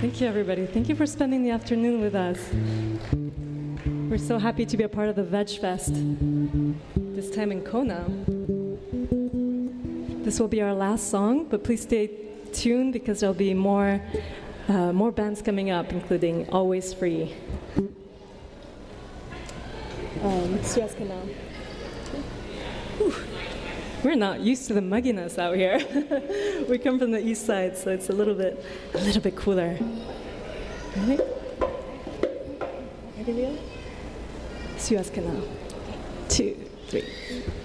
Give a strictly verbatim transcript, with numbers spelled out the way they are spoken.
Thank you, everybody. Thank you for spending the afternoon with us. We're so happy to be a part of the Veg Fest, this time in Kona. This will be our last song, but please stay tuned because there'll be more, uh, more bands coming up, including Always Free. Um, Suez Canal. Whew. We're not used to the mugginess out here. We come from the east side, so it's a little bit, a little bit cooler. Ready? Ready, Leo? Suez Canal. Two, three.